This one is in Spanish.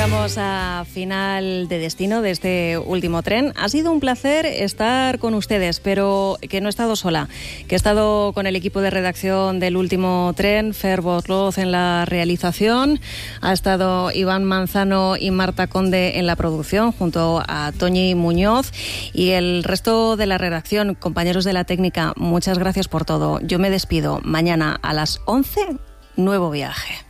Llegamos a final de destino de este último tren. Ha sido un placer estar con ustedes, pero que no he estado sola, que he estado con el equipo de redacción del último tren, Fer Botloz en la realización, ha estado Iván Manzano y Marta Conde en la producción, junto a Toñi Muñoz y el resto de la redacción, compañeros de la técnica, muchas gracias por todo. Yo me despido. Mañana a las 11, nuevo viaje.